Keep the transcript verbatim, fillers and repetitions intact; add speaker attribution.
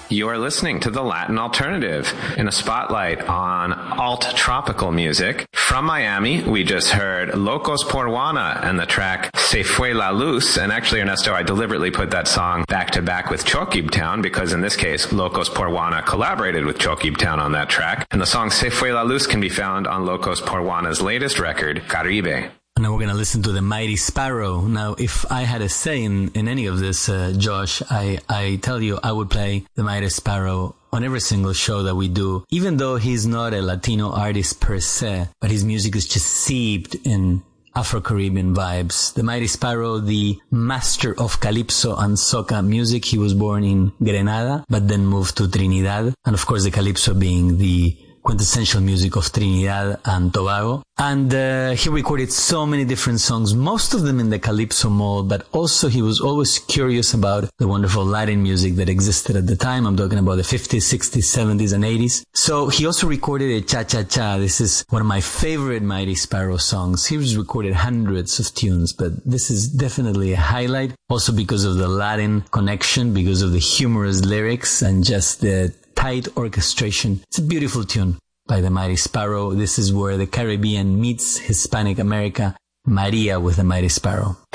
Speaker 1: You are listening to the Latin Alternative in a spotlight on alt-tropical music. From Miami, we just heard Locos por Juana and the track Se Fue la Luz. And actually, Ernesto, I deliberately put that song back-to-back with Chokib Town because in this case, Locos por Juana collaborated with Chokib Town on that track. And the song Se Fue la Luz can be found on Locos por Juana's latest record, Caribe.
Speaker 2: Now we're going to listen to the Mighty Sparrow. Now, if I had a say in, in any of this, uh, Josh, I, I tell you, I would play the Mighty Sparrow on every single show that we do, even though he's not a Latino artist per se, but his music is just seeped in Afro-Caribbean vibes. The Mighty Sparrow, the master of calypso and soca music. He was born in Grenada, but then moved to Trinidad. And of course, the calypso being the quintessential music of Trinidad and Tobago. And uh, he recorded so many different songs, most of them in the calypso mold, but also he was always curious about the wonderful Latin music that existed at the time. I'm talking about the fifties, sixties, seventies, and eighties. So he also recorded a cha-cha-cha. This is one of my favorite Mighty Sparrow songs. He's recorded hundreds of tunes, but this is definitely a highlight, also because of the Latin connection, because of the humorous lyrics and just the tight orchestration. It's a beautiful tune by the Mighty Sparrow. This is where the Caribbean meets Hispanic America. Maria with the Mighty Sparrow.